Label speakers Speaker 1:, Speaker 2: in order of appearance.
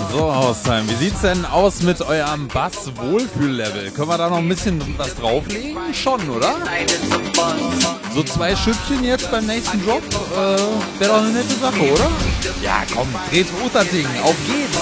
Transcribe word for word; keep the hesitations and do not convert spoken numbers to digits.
Speaker 1: So, Haustime, wie sieht's denn aus mit eurem Bass-Wohlfühl-Level? Können wir da noch ein bisschen was drauflegen? Schon, oder? So zwei Schüppchen jetzt beim nächsten Drop, äh, wäre doch eine nette Sache, oder? Ja, komm, dreht hoch das Ding, auf geht's!